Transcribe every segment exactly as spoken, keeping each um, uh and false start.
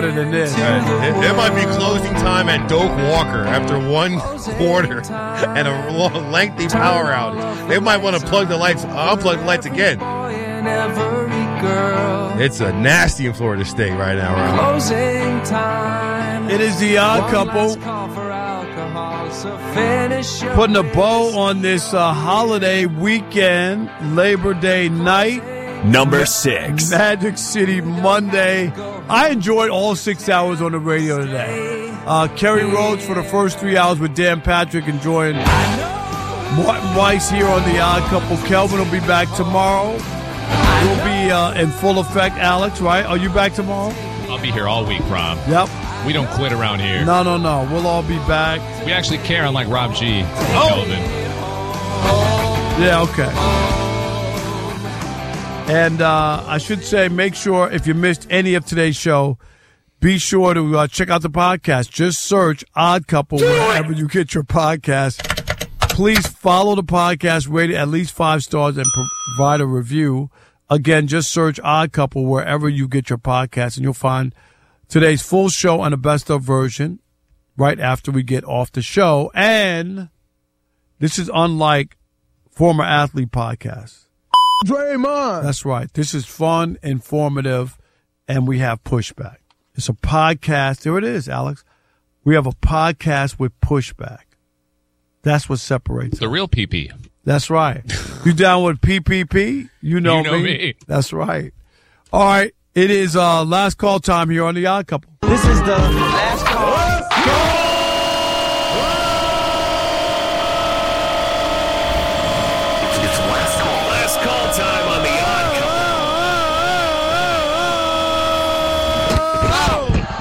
than this. Right. It, it might be closing time at Doak Walker after one quarter and a long, lengthy power outage. They might want to plug the lights, unplug the lights again. It's a nasty in Florida State right now, Ryan. It is the Odd Couple putting a bow on this uh, holiday weekend, Labor Day night. Number six. Magic City Monday. I enjoyed all six hours on the radio today. Uh, Kerry Rhodes for the first three hours with Dan Patrick enjoying Martin Weiss here on the Odd Couple. Kelvin will be back tomorrow. You'll be uh, in full effect, Alex, right? Are you back tomorrow? I'll be here all week, Rob. Yep. We don't quit around here. No, no, no. We'll all be back. We actually care, unlike Rob G. Oh. Kelvin. Yeah, okay. And uh, I should say, make sure if you missed any of today's show, be sure to uh, check out the podcast. Just search Odd Couple wherever you get your podcast. Please follow the podcast, rate it at least five stars, and provide a review. Again, just search Odd Couple wherever you get your podcast, and you'll find today's full show on the best of version right after we get off the show. And this is unlike former athlete podcasts. Draymond. That's right. This is fun, informative, and we have pushback. It's a podcast. There it is, Alex. We have a podcast with pushback. That's what separates The us. real P P. That's right. You down with P P P? You know, You know me. me. That's right. All right. It is uh, last call time here on The Odd Couple. This is the last call. It's last call. Last call time on the Odd Couple.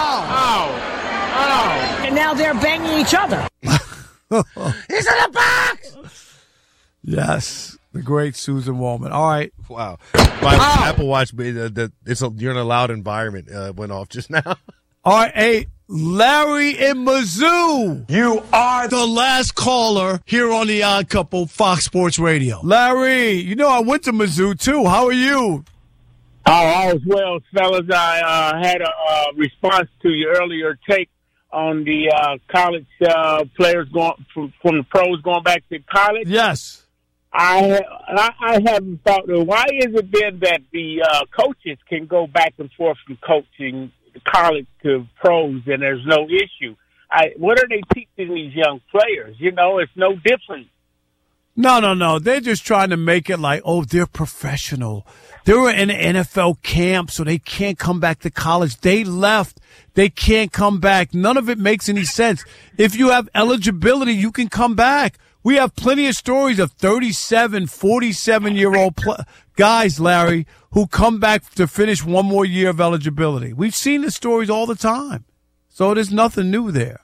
And now they're banging each other. He's in the box! Yes. The great Susan Wallman. All right. Wow. My Apple Watch, uh, the, it's a, you're in a loud environment, uh, went off just now. All right. Hey, Larry in Mizzou. You are The last caller here on The Odd Couple, Fox Sports Radio. Larry, you know I went to Mizzou, too. How are you? Oh, all is well, fellas. I uh, had a uh, response to your earlier take on the uh, college uh, players going from, from the pros going back to college. Yes. I I, I haven't thought, why is it then that the uh, coaches can go back and forth from coaching college to pros and there's no issue? I, what are they teaching these young players? You know, it's no different. No, no, no. They're just trying to make it like, oh, they're professional. They were in an N F L camp, so they can't come back to college. They left. They can't come back. None of it makes any sense. If you have eligibility, you can come back. We have plenty of stories of thirty-seven, forty-seven-year-old pl- guys, Larry, who come back to finish one more year of eligibility. We've seen the stories all the time. So there's nothing new there.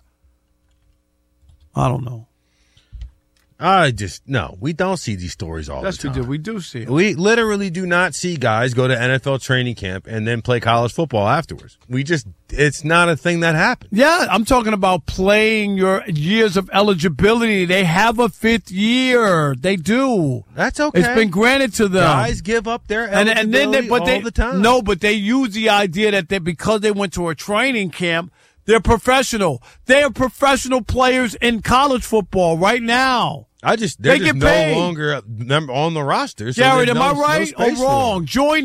I don't know. I just, no, we don't see these stories all Yes, the we time. do. We do see it. We literally do not see guys go to N F L training camp and then play college football afterwards. We just, it's not a thing that happens. Yeah, I'm talking about playing your years of eligibility. They have a fifth year. They do. That's okay. It's been granted to them. Guys give up their and, eligibility and then they, but all they, the time. No, but they use the idea that they, because they went to a training camp, they're professional. They are professional players in college football right now. I just, they're They just get no paid. longer on the roster. So Jared, there's am I no- no right space or for them. wrong? Join